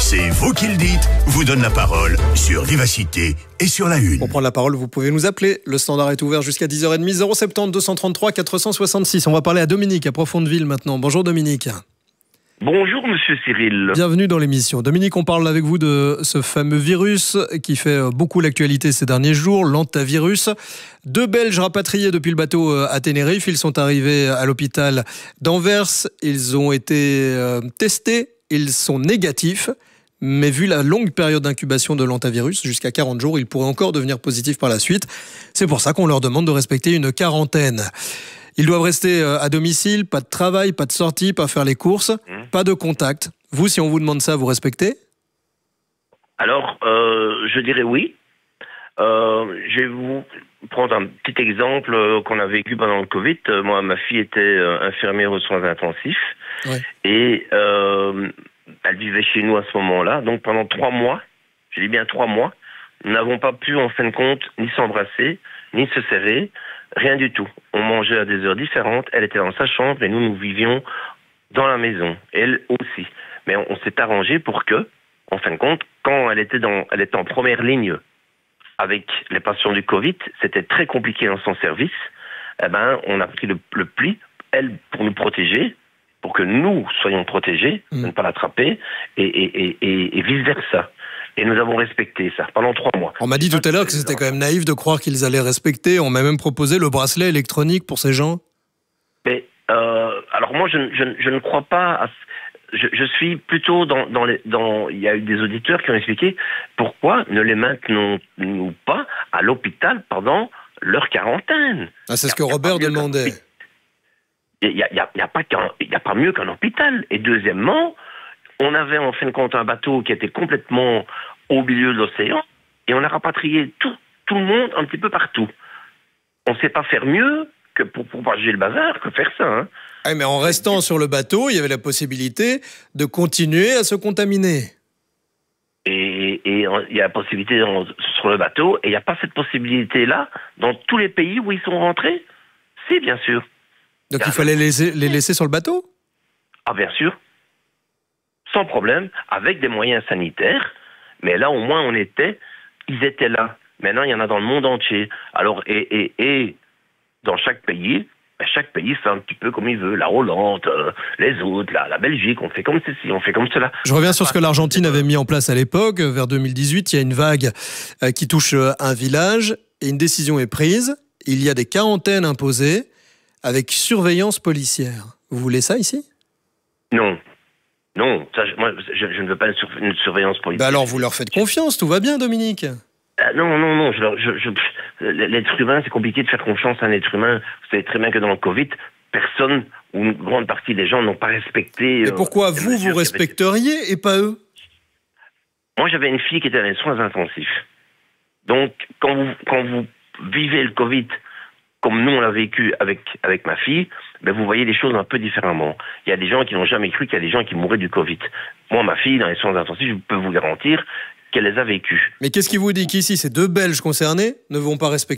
C'est vous qui le dites, vous donne la parole sur Vivacité et sur la Une. Pour prendre la parole, vous pouvez nous appeler. Le standard est ouvert jusqu'à 10h30, 070 233 466. On va parler à Dominique, à Profondeville maintenant. Bonjour Dominique. Bonjour Monsieur Cyril. Bienvenue dans l'émission. Dominique, on parle avec vous de ce fameux virus qui fait beaucoup l'actualité ces derniers jours, l'hantavirus. 2 Belges rapatriés depuis le bateau à Tenerife. Ils sont arrivés à l'hôpital d'Anvers. Ils ont été testés. Ils sont négatifs. Mais vu la longue période d'incubation de l'hantavirus, jusqu'à 40 jours, ils pourraient encore devenir positifs par la suite. C'est pour ça qu'on leur demande de respecter une quarantaine. Ils doivent rester à domicile, pas de travail, pas de sortie, pas faire les courses, pas de contact. Vous, si on vous demande ça, vous respectez ? Alors, je dirais oui. Je vais vous prendre un petit exemple qu'on a vécu pendant le Covid. Moi, ma fille était infirmière aux soins intensifs. Ouais. Et elle vivait chez nous à ce moment-là. Donc pendant 3 mois, je dis bien 3 mois, nous n'avons pas pu en fin de compte ni s'embrasser, ni se serrer, rien du tout. On mangeait à des heures différentes, elle était dans sa chambre et nous vivions dans la maison, elle aussi. Mais on s'est arrangé pour que, en fin de compte, quand elle était en première ligne avec les patients du Covid, c'était très compliqué dans son service, on a pris le pli, elle, pour nous protéger, pour que nous soyons protégés, de ne pas l'attraper, et vice-versa. Et nous avons respecté ça pendant 3 mois. On m'a dit tout à l'heure que c'était quand même naïf de croire qu'ils allaient respecter. On m'a même proposé le bracelet électronique pour ces gens. Mais alors moi, je ne crois pas. Je suis plutôt il y a eu des auditeurs qui ont expliqué pourquoi ne les maintenons-nous pas à l'hôpital pendant leur quarantaine. Ah, c'est ce que Robert demandait. Il n'y a pas mieux qu'un hôpital. Et deuxièmement, on avait en fin de compte un bateau qui était complètement au milieu de l'océan et on a rapatrié tout le monde un petit peu partout. On ne sait pas faire mieux que pour propager le bazar que faire ça. Hein. Ah, mais en restant sur le bateau, il y avait la possibilité de continuer à se contaminer. Et il y a la possibilité sur le bateau et il n'y a pas cette possibilité-là dans tous les pays où ils sont rentrés. Si, bien sûr. Donc il fallait les laisser sur le bateau ? Ah, bien sûr. Sans problème, avec des moyens sanitaires. Mais là, au moins, ils étaient là. Maintenant, il y en a dans le monde entier. Alors, et dans chaque pays fait un petit peu comme il veut. La Hollande, les autres, la Belgique, on fait comme ceci, on fait comme cela. Je reviens sur ce que l'Argentine avait mis en place à l'époque. Vers 2018, il y a une vague qui touche un village et une décision est prise. Il y a des quarantaines imposées avec surveillance policière. Vous voulez ça ici ? Non, ça, moi, je ne veux pas une surveillance policière. Alors vous leur faites confiance, tout va bien, Dominique ? Non. L'être humain, c'est compliqué de faire confiance à un être humain. Vous savez très bien que dans le Covid, personne ou une grande partie des gens n'ont pas respecté. Mais pourquoi vous respecteriez et pas eux ? Moi, j'avais une fille qui était dans les soins intensifs. Donc, quand vous vivez le Covid comme nous on l'a vécu avec ma fille, vous voyez les choses un peu différemment. Il y a des gens qui n'ont jamais cru qu'il y a des gens qui mouraient du Covid. Moi, ma fille, dans les soins intensifs, je peux vous garantir qu'elle les a vécus. Mais qu'est-ce qui vous dit qu'ici, ces 2 Belges concernés ne vont pas respecter ?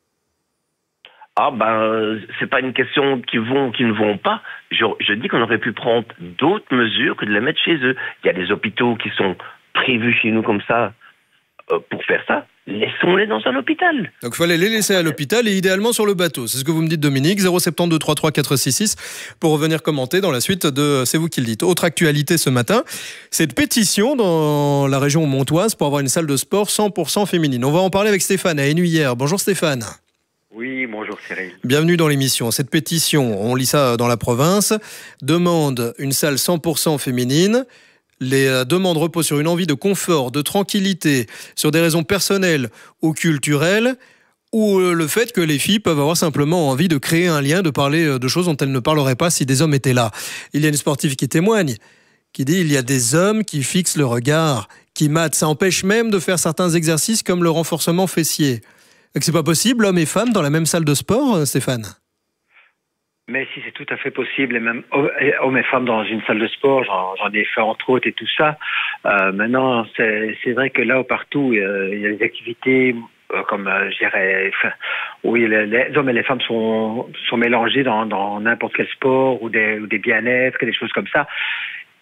C'est pas une question qui ne vont pas. Je dis qu'on aurait pu prendre d'autres mesures que de les mettre chez eux. Il y a des hôpitaux qui sont prévus chez nous comme ça pour faire ça. Laissons-les dans un hôpital. Donc il fallait les laisser à l'hôpital et idéalement sur le bateau. C'est ce que vous me dites, Dominique. 072 33 466 pour revenir commenter dans la suite de C'est vous qui le dites. Autre actualité ce matin, cette pétition dans la région montoise pour avoir une salle de sport 100% féminine. On va en parler avec Stéphane à Énuyère. Bonjour Stéphane. Oui, bonjour Cyril. Bienvenue dans l'émission. Cette pétition, on lit ça dans la province, demande une salle 100% féminine. Les demandes reposent sur une envie de confort, de tranquillité, sur des raisons personnelles ou culturelles, ou le fait que les filles peuvent avoir simplement envie de créer un lien, de parler de choses dont elles ne parleraient pas si des hommes étaient là. Il y a une sportive qui témoigne, qui dit « Il y a des hommes qui fixent le regard, qui matent. Ça empêche même de faire certains exercices comme le renforcement fessier. » C'est pas possible, hommes et femmes, dans la même salle de sport, Stéphane ? Mais si, c'est tout à fait possible, et même hommes et femmes dans une salle de sport, j'en ai fait entre autres et tout ça. Maintenant, c'est vrai que là, partout, il y a des activités comme, je dirais, où les hommes et les femmes sont mélangés dans n'importe quel sport ou des bien-être, des choses comme ça.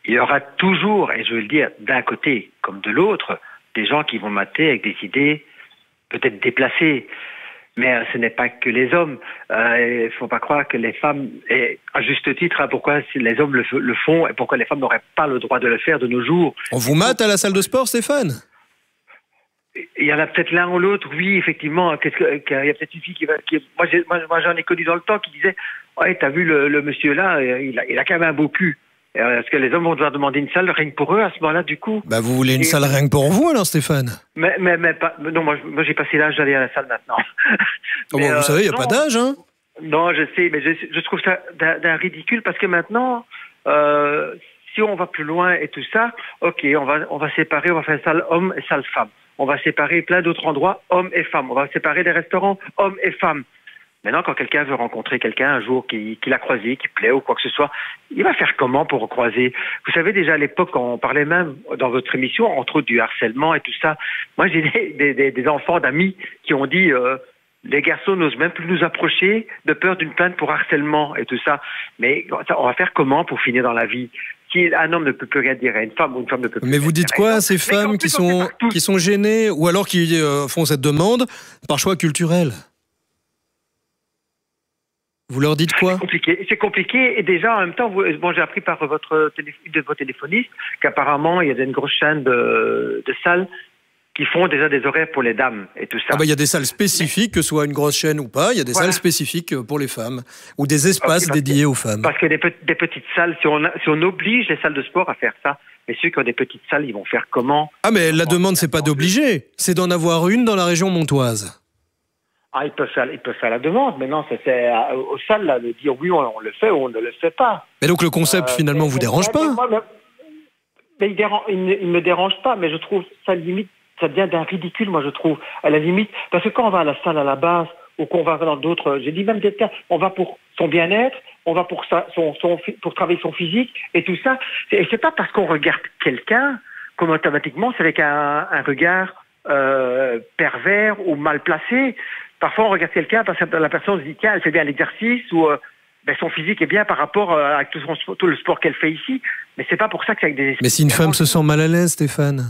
il y aura toujours, et je veux le dire, d'un côté comme de l'autre, des gens qui vont mater avec des idées peut-être déplacées. Mais ce n'est pas que les hommes. Il ne faut pas croire que les femmes, et à juste titre, pourquoi si les hommes le font et pourquoi les femmes n'auraient pas le droit de le faire de nos jours. On vous mate à la salle de sport, Stéphane? Il y en a peut-être l'un ou l'autre, oui, effectivement. Il y a peut-être une fille moi, j'en ai connu dans le temps qui disait « Ouais, t'as vu le monsieur là, il a quand même un beau cul. » Est-ce que les hommes vont devoir demander une salle rien que pour eux à ce moment-là, du coup? Bah, vous voulez une salle rien que pour vous, alors, Stéphane? Mais pas, non, moi j'ai passé l'âge d'aller à la salle maintenant. Mais, vous savez, il n'y a pas d'âge, hein? Non, je sais, mais je trouve ça d'un ridicule parce que maintenant, si on va plus loin et tout ça, ok, on va séparer, on va faire salle homme et salle femme. On va séparer plein d'autres endroits, hommes et femmes. On va séparer des restaurants, hommes et femmes. Maintenant, quand quelqu'un veut rencontrer quelqu'un un jour qui l'a croisé, qui plaît ou quoi que ce soit, il va faire comment pour recroiser? Vous savez, déjà à l'époque, quand on parlait même dans votre émission, entre autres du harcèlement et tout ça, moi j'ai des enfants d'amis qui ont dit les garçons n'osent même plus nous approcher de peur d'une plainte pour harcèlement et tout ça. Mais on va faire comment pour finir dans la vie? Si un homme ne peut plus rien dire à une femme ou une femme ne peut plus. Mais vous dites quoi à ces femmes qui sont gênées ou alors qui font cette demande par choix culturel? Vous leur dites quoi? C'est compliqué. Et déjà, en même temps, j'ai appris par une de vos téléphonistes qu'apparemment, il y a une grosse chaîne de salles qui font déjà des horaires pour les dames et tout ça. Ah bah, il y a des salles spécifiques, que ce soit une grosse chaîne ou pas, il y a des salles spécifiques pour les femmes, ou des espaces dédiés aux femmes. Parce que des petites salles, si on oblige les salles de sport à faire ça, mais ceux qui ont des petites salles, ils vont faire comment? Ah mais la demande, c'est pas d'obliger, c'est d'en avoir une dans la région montoise. Ah, ils peuvent faire la demande, mais non, c'est aux salles là, de dire oui, on le fait ou on ne le fait pas. Mais donc le concept finalement vous dérange pas? Mais il ne me dérange pas, mais je trouve ça limite, ça devient d'un ridicule, moi je trouve, à la limite, parce que quand on va à la salle à la base, ou qu'on va dans d'autres, j'ai dit même des cas, on va pour son bien-être, on va pour pour travailler son physique et tout ça, et c'est pas parce qu'on regarde quelqu'un, comme automatiquement, c'est avec un regard pervers ou mal placé. Parfois, on regarde quelqu'un parce que la personne se dit tiens, elle fait bien l'exercice ou son physique est bien par rapport à tout le sport qu'elle fait ici. Mais c'est pas pour ça que c'est avec des. Mais si une femme se sent mal à l'aise, Stéphane?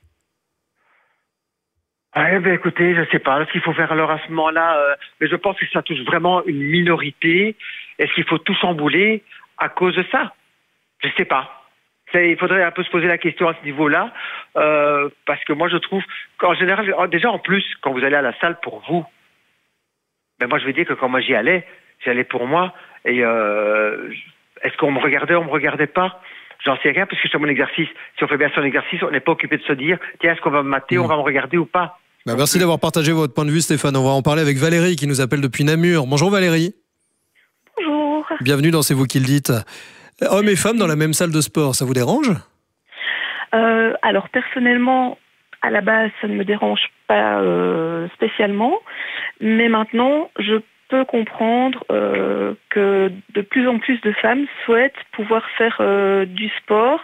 Écoutez, je sais pas ce qu'il faut faire alors à ce moment-là. Mais je pense que ça touche vraiment une minorité. Est-ce qu'il faut tout chambouler à cause de ça? Je sais pas. Il faudrait un peu se poser la question à ce niveau-là, parce que moi je trouve qu'en général, déjà en plus, quand vous allez à la salle pour vous, ben moi je veux dire que quand moi j'y allais pour moi, et est-ce qu'on me regardait, on me regardait pas? J'en sais rien parce que c'est mon exercice. Si on fait bien son exercice, on n'est pas occupé de se dire tiens, est-ce qu'on va me mater, on va me regarder ou pas? Merci d'avoir partagé votre point de vue, Stéphane. On va en parler avec Valérie qui nous appelle depuis Namur. Bonjour Valérie. Bonjour. Bienvenue dans C'est vous qui le dites. Hommes et femmes dans la même salle de sport, ça vous dérange? Alors personnellement, à la base, ça ne me dérange pas spécialement, mais maintenant, je peux comprendre que de plus en plus de femmes souhaitent pouvoir faire du sport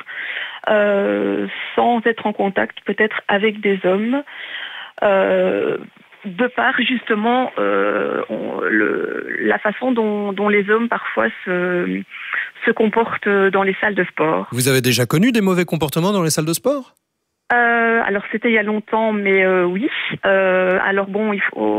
sans être en contact peut-être avec des hommes. De par justement la façon dont les hommes parfois se comportent dans les salles de sport. Vous avez déjà connu des mauvais comportements dans les salles de sport? Alors c'était il y a longtemps, mais oui. Alors bon,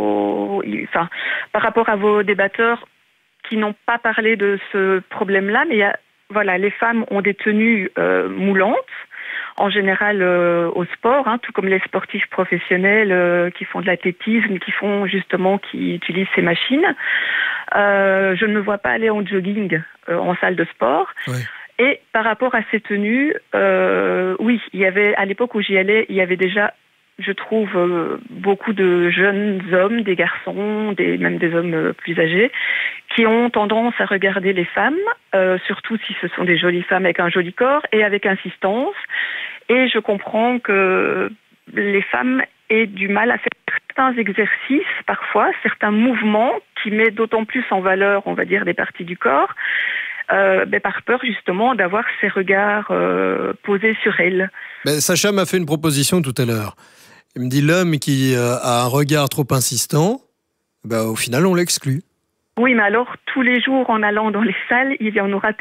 par rapport à vos débatteurs qui n'ont pas parlé de ce problème-là, mais les femmes ont des tenues moulantes. En général au sport, tout comme les sportifs professionnels qui font de l'athlétisme, qui utilisent ces machines. Je ne me vois pas aller en jogging en salle de sport. Ouais. Et par rapport à ces tenues, oui, il y avait, à l'époque où j'y allais, il y avait déjà, je trouve, beaucoup de jeunes hommes, des garçons, même des hommes plus âgés, qui ont tendance à regarder les femmes, surtout si ce sont des jolies femmes avec un joli corps, et avec insistance. Et je comprends que les femmes aient du mal à faire certains exercices, parfois, certains mouvements, qui mettent d'autant plus en valeur, on va dire, des parties du corps, par peur justement d'avoir ces regards posés sur elles. Sacha m'a fait une proposition tout à l'heure. Il me dit l'homme qui a un regard trop insistant, au final on l'exclut. Oui, mais alors tous les jours en allant dans les salles, il y en aura tous les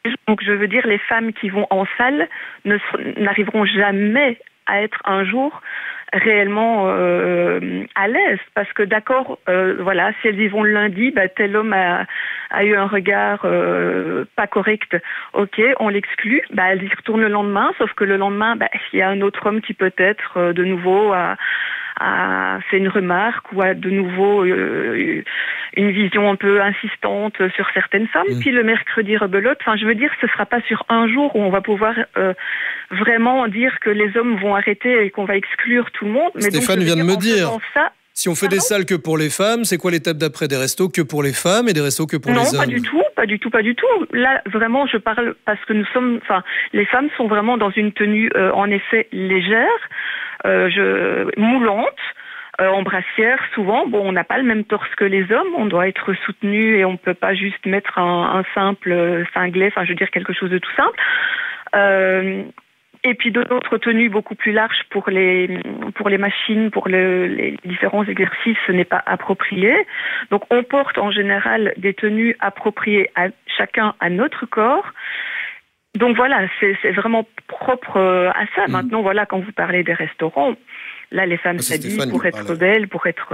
Donc je veux dire, les femmes qui vont en salle n'arriveront jamais à être un jour réellement à l'aise, parce que d'accord, voilà, si elles y vont le lundi, tel homme a eu un regard pas correct, ok, on l'exclut, elles y retournent le lendemain, sauf que le lendemain, il y a un autre homme qui peut-être de nouveau a fait une remarque ou a de nouveau une vision un peu insistante sur certaines femmes. Puis le mercredi rebelote. Enfin, je veux dire, ce sera pas sur un jour où on va pouvoir vraiment dire que les hommes vont arrêter et qu'on va exclure tout le monde. Mais Stéphane vient de me dire. Si on fait des salles que pour les femmes, c'est quoi l'étape d'après? Des restos que pour les femmes et des restos que pour les hommes? Non, pas du tout. Là, vraiment, je parle parce que les femmes sont vraiment dans une tenue, en effet, légère, moulante, en brassière, souvent. Bon, on n'a pas le même torse que les hommes, on doit être soutenu et on ne peut pas juste mettre un simple cinglet, je veux dire quelque chose de tout simple. Et puis d'autres tenues beaucoup plus larges pour les machines, pour les différents exercices, ce n'est pas approprié. Donc on porte en général des tenues appropriées à chacun à notre corps. Donc voilà, c'est vraiment propre à ça. Maintenant, voilà, quand vous parlez des restaurants, là les femmes s'habillent pour être belles, pour être...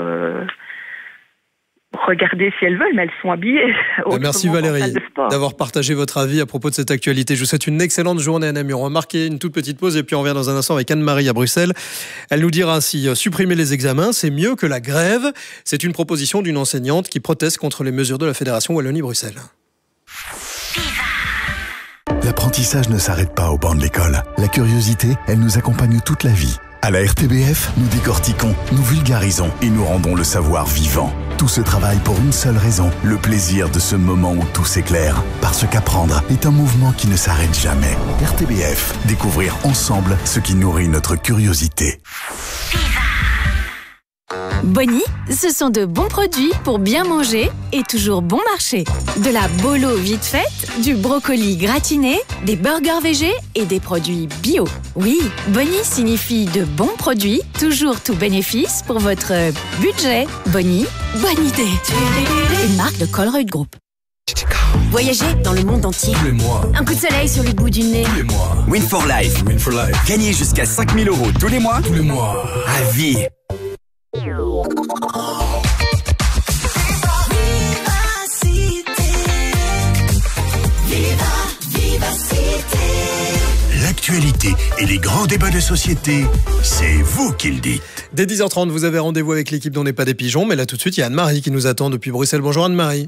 Regardez si elles veulent, mais elles sont habillées. Merci Valérie d'avoir partagé votre avis à propos de cette actualité. Je vous souhaite une excellente journée à Namur. On va marquer une toute petite pause et puis on revient dans un instant avec Anne-Marie à Bruxelles. Elle nous dira si supprimer les examens, c'est mieux que la grève. C'est une proposition d'une enseignante qui proteste contre les mesures de la Fédération Wallonie-Bruxelles. L'apprentissage ne s'arrête pas au banc de l'école. La curiosité, elle nous accompagne toute la vie. À la RTBF, nous décortiquons, nous vulgarisons et nous rendons le savoir vivant. Tout ce travail pour une seule raison, le plaisir de ce moment où tout s'éclaire. Parce qu'apprendre est un mouvement qui ne s'arrête jamais. RTBF, découvrir ensemble ce qui nourrit notre curiosité. Bonnie, ce sont de bons produits pour bien manger et toujours bon marché. De la bolo vite faite, du brocoli gratiné, des burgers végés et des produits bio. Oui, Bonnie signifie de bons produits, toujours tout bénéfice pour votre budget. Bonnie, bonne idée. Une marque de Colruyt Group. Voyager dans le monde entier. Tous les mois. Un coup de soleil sur le bout du nez. Tous les mois. Win for Life. Win for Life. Gagner jusqu'à 5 000 € tous les mois. Tous les mois. À vie. L'actualité et les grands débats de société, c'est vous qui le dites. Dès 10h30, vous avez rendez-vous avec l'équipe d'On n'est pas des pigeons, mais là tout de suite, il y a Anne-Marie qui nous attend depuis Bruxelles. Bonjour Anne-Marie.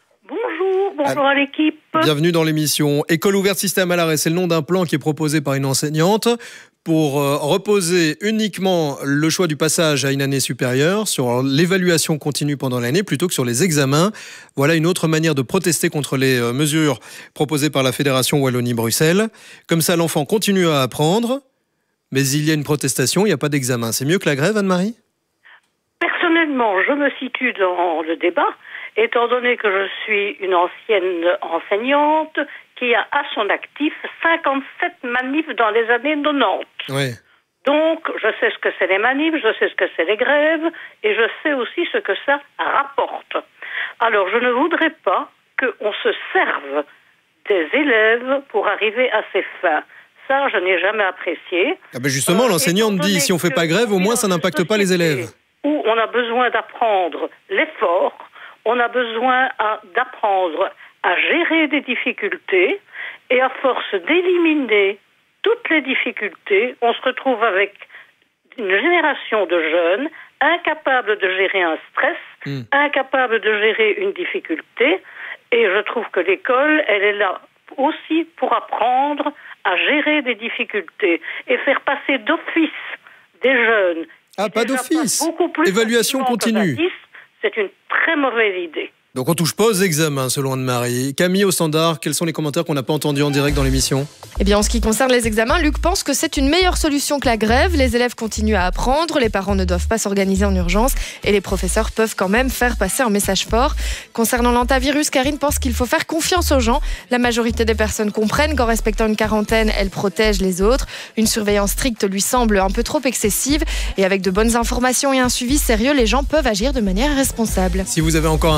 Bonjour à l'équipe. Bienvenue dans l'émission. École ouverte système à l'arrêt, c'est le nom d'un plan qui est proposé par une enseignante pour reposer uniquement le choix du passage à une année supérieure sur l'évaluation continue pendant l'année plutôt que sur les examens. Voilà une autre manière de protester contre les mesures proposées par la Fédération Wallonie-Bruxelles. Comme ça, l'enfant continue à apprendre, mais il y a une protestation, il n'y a pas d'examen. C'est mieux que la grève, Anne-Marie ? Personnellement, je me situe dans le débat, étant donné que je suis une ancienne enseignante qui a à son actif 57 manifs dans les années 90. Oui. Donc, je sais ce que c'est les manifs, je sais ce que c'est les grèves, et je sais aussi ce que ça rapporte. Alors, je ne voudrais pas qu'on se serve des élèves pour arriver à ses fins. Ça, je n'ai jamais apprécié. Ah ben justement, l'enseignante dit, si on ne fait pas grève, au moins ça n'impacte pas les élèves. Où on a besoin d'apprendre l'effort, on a besoin d'apprendre à gérer des difficultés, et à force d'éliminer toutes les difficultés, on se retrouve avec une génération de jeunes incapables de gérer un stress, incapables de gérer une difficulté, et je trouve que l'école, elle est là aussi pour apprendre à gérer des difficultés et faire passer d'office des jeunes. Ah, pas d'office. Évaluation continue. C'est une très mauvaise idée. Donc on touche pas aux examens, selon Anne-Marie. Camille, au standard, quels sont les commentaires qu'on n'a pas entendus en direct dans l'émission ? Eh bien, en ce qui concerne les examens, Luc pense que c'est une meilleure solution que la grève. Les élèves continuent à apprendre, les parents ne doivent pas s'organiser en urgence et les professeurs peuvent quand même faire passer un message fort. Concernant l'antivirus, Karine pense qu'il faut faire confiance aux gens. La majorité des personnes comprennent qu'en respectant une quarantaine, elles protègent les autres. Une surveillance stricte lui semble un peu trop excessive et avec de bonnes informations et un suivi sérieux, les gens peuvent agir de manière responsable. Si vous avez encore un commentaire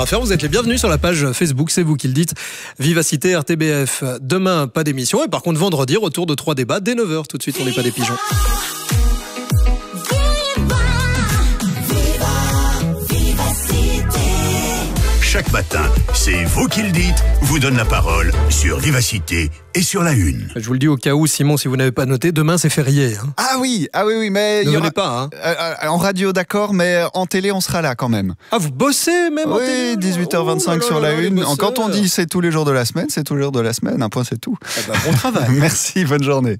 à faire, vous êtes les bienvenus sur la page Facebook, c'est vous qui le dites. Vivacité RTBF. Demain, pas d'émission. Et par contre, vendredi, retour de 3 débats dès 9h. Tout de suite, on n'est pas des pigeons. Chaque matin, c'est vous qui le dites, vous donne la parole sur Vivacité et sur la Une. Je vous le dis au cas où, Simon, si vous n'avez pas noté, demain c'est férié. Hein. Ah oui, mais ne venez pas. Hein. En radio, d'accord, mais en télé, on sera là quand même. Ah, vous bossez même en télé? 18h25 sur la Une. Quand on dit c'est tous les jours de la semaine, c'est tous les jours de la semaine. Un point, c'est tout. Bon travail. Merci, bonne journée.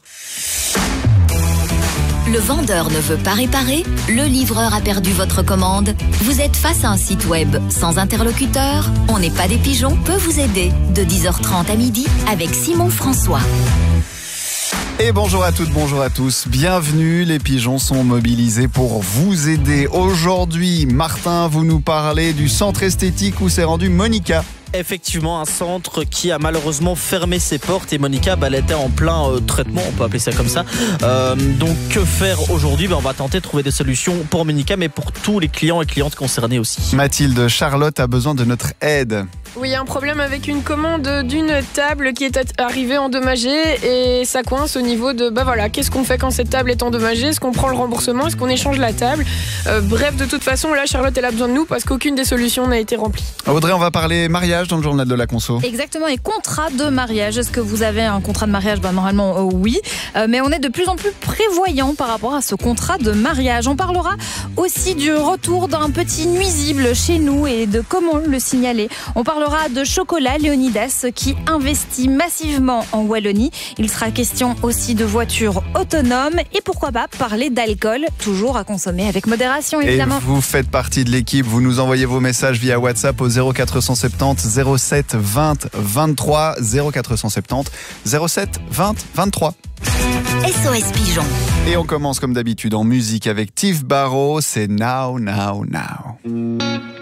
Le vendeur ne veut pas réparer, le livreur a perdu votre commande. Vous êtes face à un site web sans interlocuteur. On n'est pas des pigeons peut vous aider de 10h30 à midi avec Simon François. Et bonjour à toutes, bonjour à tous. Bienvenue, les pigeons sont mobilisés pour vous aider. Aujourd'hui, Martin, vous nous parlez du centre esthétique où s'est rendue Monica. Effectivement, un centre qui a malheureusement fermé ses portes et Monica, elle était en plein traitement, on peut appeler ça comme ça. Donc que faire aujourd'hui? On va tenter de trouver des solutions pour Monica, mais pour tous les clients et clientes concernés aussi. Mathilde, Charlotte a besoin de notre aide. Oui, un problème avec une commande d'une table qui est arrivée endommagée et ça coince au niveau de qu'est-ce qu'on fait quand cette table est endommagée? Est-ce qu'on prend le remboursement? Est-ce qu'on échange la table? Bref, de toute façon, là, Charlotte, elle a besoin de nous parce qu'aucune des solutions n'a été remplie. Audrey, on va parler mariage dans le journal de la conso. Exactement, et contrat de mariage. Est-ce que vous avez un contrat de mariage? Normalement, oui. Mais on est de plus en plus prévoyant par rapport à ce contrat de mariage. On parlera aussi du retour d'un petit nuisible chez nous et de comment le signaler. On parlera de Chocolat Léonidas qui investit massivement en Wallonie. Il sera question aussi de voitures autonomes et pourquoi pas parler d'alcool, toujours à consommer avec modération évidemment. Et vous faites partie de l'équipe, vous nous envoyez vos messages via WhatsApp au 0470 07 20 23 0470 07 20 23. SOS Pigeon. Et on commence comme d'habitude en musique avec Tiff Barrow, c'est Now, Now, Now.